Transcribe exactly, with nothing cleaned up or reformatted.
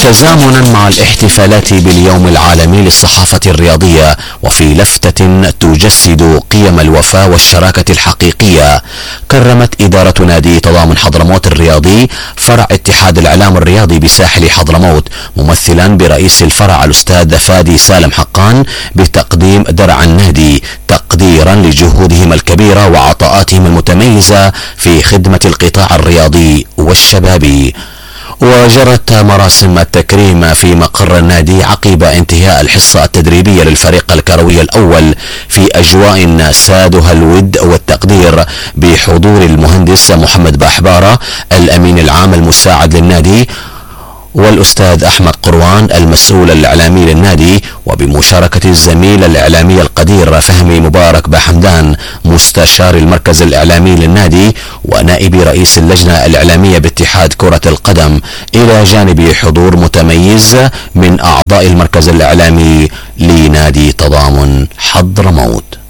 تزامنا مع الاحتفالات باليوم العالمي للصحافة الرياضية وفي لفتة تجسد قيم الوفاء والشراكة الحقيقية، كرمت إدارة نادي تضامن حضرموت الرياضي فرع اتحاد الإعلام الرياضي بساحل حضرموت ممثلا برئيس الفرع الأستاذ فادي سالم حقان بتقديم درع النادي تقديرا لجهودهم الكبيرة وعطاءاتهم المتميزة في خدمة القطاع الرياضي والشبابي. وجرت مراسم التكريم في مقر النادي عقب انتهاء الحصة التدريبية للفريق الكروي الأول في أجواء سادها الود والتقدير بحضور المهندس محمد باحبارة الأمين العام المساعد للنادي والأستاذ أحمد قروان المسؤول الإعلامي للنادي، وبمشاركة الزميل الإعلامي القدير فهمي مبارك بحمدان مستشار المركز الإعلامي للنادي ونائب رئيس اللجنة الإعلامية باتحاد كرة القدم، إلى جانب حضور متميز من أعضاء المركز الإعلامي لنادي تضامن حضرموت.